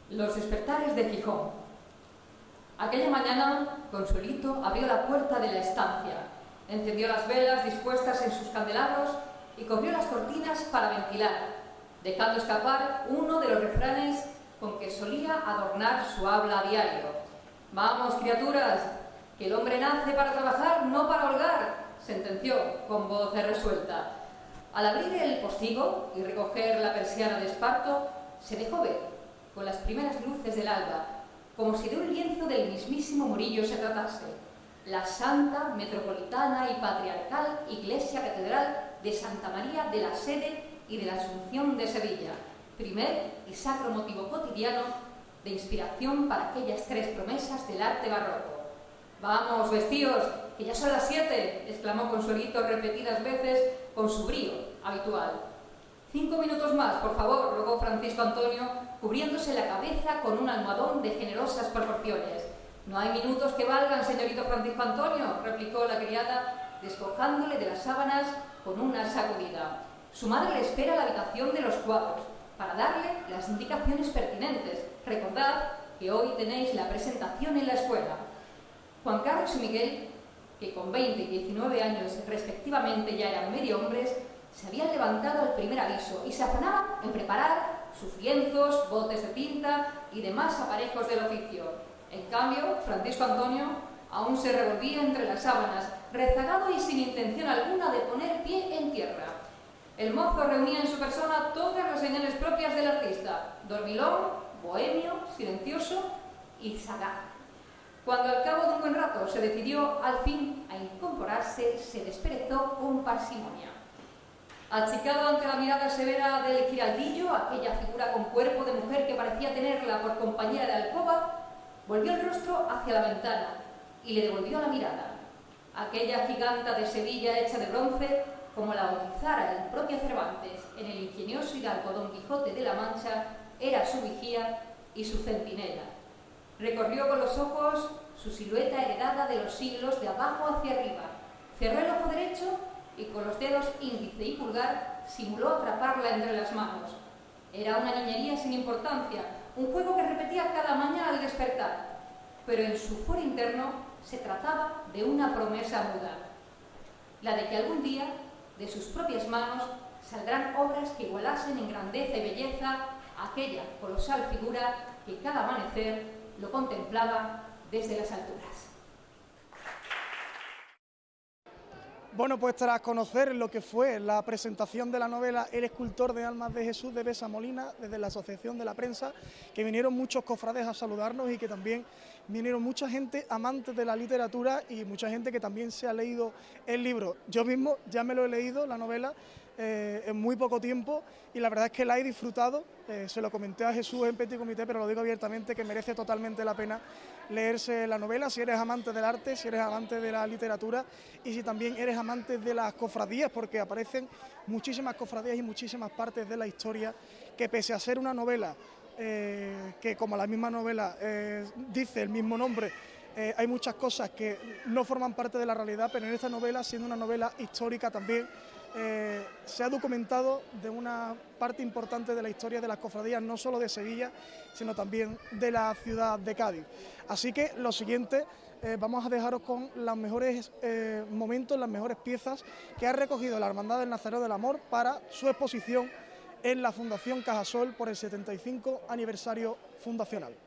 Los despertares de Gijón. Aquella mañana, Consuelito abrió la puerta de la estancia, encendió las velas dispuestas en sus candelabros y corrió las cortinas para ventilar, dejando escapar uno de los refranes con que solía adornar su habla a diario. «Vamos, criaturas, que el hombre nace para trabajar, no para holgar», sentenció con voz resuelta. Al abrir el postigo y recoger la persiana de esparto, se dejó ver, con las primeras luces del alba, como si de un lienzo del mismísimo Murillo se tratase, la santa, metropolitana y patriarcal Iglesia Catedral de Santa María de la Sede y de la Asunción de Sevilla, primer y sacro motivo cotidiano de inspiración para aquellas tres promesas del arte barroco. «Vamos, vestíos, que ya son las 7», exclamó Consuelito repetidas veces con su brío habitual. «5 minutos más, por favor», rogó Francisco Antonio, cubriéndose la cabeza con un almohadón de generosas proporciones. «No hay minutos que valgan, señorito Francisco Antonio», replicó la criada, despojándole de las sábanas con una sacudida. «Su madre le espera a la habitación de los cuadros, para darle las indicaciones pertinentes. Recordad que hoy tenéis la presentación en la escuela». Juan Carlos y Miguel, que con 20 y 19 años respectivamente ya eran medio hombres, se habían levantado al primer aviso y se afanaban en preparar sus lienzos, botes de tinta y demás aparejos del oficio. En cambio, Francisco Antonio aún se revolvía entre las sábanas, rezagado y sin intención alguna de poner pie en tierra. El mozo reunía en su persona todas las señales propias del artista: dormilón, bohemio, silencioso y sagaz. Cuando al cabo de un buen rato se decidió al fin a incorporarse, se desperezó con parsimonia. Achicado ante la mirada severa del giraldillo, aquella figura con cuerpo de mujer que parecía tenerla por compañera de alcoba, volvió el rostro hacia la ventana y le devolvió la mirada. Aquella giganta de Sevilla hecha de bronce, como la bautizara el propio Cervantes en el ingenioso hidalgo Don Quijote de la Mancha, era su vigía y su centinela. Recorrió con los ojos su silueta heredada de los siglos de abajo hacia arriba, cerró el ojo derecho y con los dedos índice y pulgar simuló atraparla entre las manos. Era una niñería sin importancia, un juego que repetía cada mañana al despertar, pero en su foro interno se trataba de una promesa muda, la de que algún día de sus propias manos saldrán obras que igualasen en grandeza y belleza aquella colosal figura que cada amanecer lo contemplaba desde las alturas. Bueno, pues tras conocer lo que fue la presentación de la novela El escultor de almas de Jesús de Besa Molina, desde la Asociación de la Prensa, que vinieron muchos cofrades a saludarnos y que también vinieron mucha gente amante de la literatura y mucha gente que también se ha leído el libro. Yo mismo ya me lo he leído, la novela, en muy poco tiempo, y la verdad es que la he disfrutado. Se lo comenté a Jesús en Petit Comité, pero lo digo abiertamente, que merece totalmente la pena leerse la novela si eres amante del arte, si eres amante de la literatura y si también eres amante de las cofradías, porque aparecen muchísimas cofradías y muchísimas partes de la historia que, pese a ser una novela que, como la misma novela dice el mismo nombre, hay muchas cosas que no forman parte de la realidad, pero en esta novela, siendo una novela histórica también, se ha documentado de una parte importante de la historia de las cofradías, no solo de Sevilla, sino también de la ciudad de Cádiz. Así que lo siguiente, vamos a dejaros con los mejores momentos, las mejores piezas que ha recogido la Hermandad del Nazareno del Amor para su exposición en la Fundación Cajasol por el 75 aniversario fundacional.